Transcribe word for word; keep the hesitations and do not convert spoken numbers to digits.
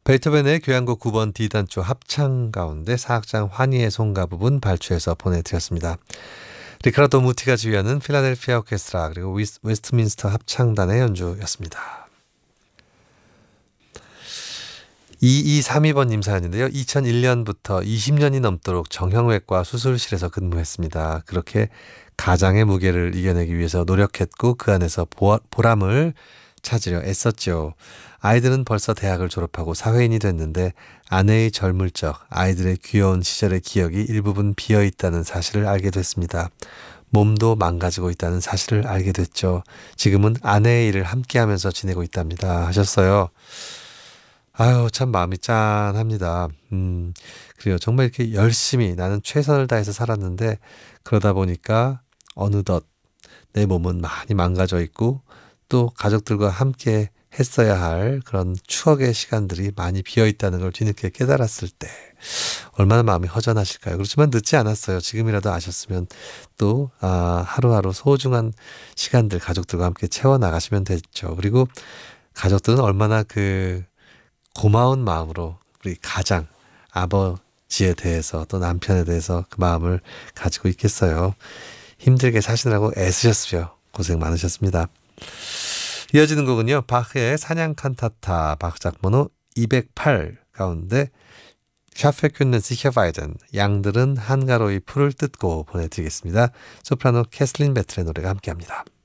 베토벤의 교향곡 구 번 D단조 합창 가운데 사악장 환희의 송가 부분 발췌해서 보내드렸습니다. 리카르도 무티가 지휘하는 필라델피아 오케스트라 그리고 위스, 웨스트민스터 합창단의 연주였습니다. 이이삼이 번님 사연인데요. 이천일 년부터 이십 년이 넘도록 정형외과 수술실에서 근무했습니다. 그렇게 가장의 무게를 이겨내기 위해서 노력했고 그 안에서 보, 보람을 찾으려 애썼죠. 아이들은 벌써 대학을 졸업하고 사회인이 됐는데 아내의 젊을 적 아이들의 귀여운 시절의 기억이 일부분 비어있다는 사실을 알게 됐습니다. 몸도 망가지고 있다는 사실을 알게 됐죠. 지금은 아내의 일을 함께하면서 지내고 있답니다. 하셨어요. 아유, 참 마음이 짠합니다. 음, 그래요. 정말 이렇게 열심히 나는 최선을 다해서 살았는데 그러다 보니까 어느덧 내 몸은 많이 망가져 있고 또 가족들과 함께 했어야 할 그런 추억의 시간들이 많이 비어 있다는 걸 뒤늦게 깨달았을 때 얼마나 마음이 허전하실까요? 그렇지만 늦지 않았어요. 지금이라도 아셨으면 또 아, 하루하루 소중한 시간들 가족들과 함께 채워 나가시면 됐죠. 그리고 가족들은 얼마나 그 고마운 마음으로 우리 가장 아버지에 대해서 또 남편에 대해서 그 마음을 가지고 있겠어요. 힘들게 사시느라고 애쓰셨어요. 고생 많으셨습니다. 이어지는 곡은요. 바흐의 사냥 칸타타 박작 번호 이백팔 가운데 샤페 큐는 시케바이든 양들은 한가로이 풀을 뜯고 보내드리겠습니다. 소프라노 캐슬린 베틀의 노래가 함께합니다.